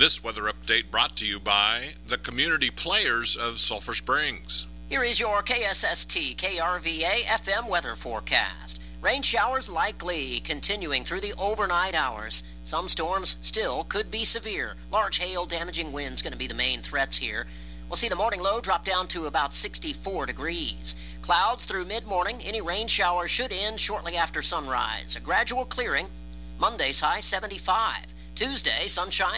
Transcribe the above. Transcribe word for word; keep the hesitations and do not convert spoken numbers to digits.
This weather update brought to you by the community players of Sulphur Springs. Here is your K S S T K R V A F M weather forecast. Rain showers likely continuing through the overnight hours. Some storms still could be severe. Large hail, damaging winds going to be the main threats here. We'll see the morning low drop down to about sixty-four degrees. Clouds through mid-morning. Any rain shower should end shortly after sunrise. A gradual clearing. Monday's high seventy-five. Tuesday, sunshine.